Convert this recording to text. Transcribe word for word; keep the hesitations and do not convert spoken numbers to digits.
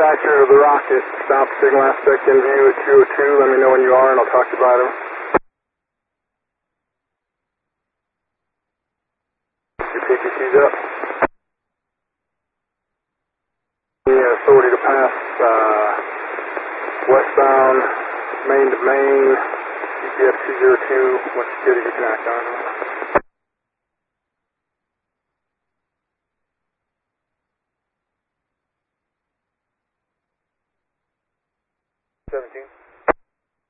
manufacturer of the rocket. Stop signal aspect in view at two oh two. Let me know when you are and I'll talk to you about it. Your P T C's up. The authority to pass uh, westbound main to main, U P F two oh two. What's your security connect on?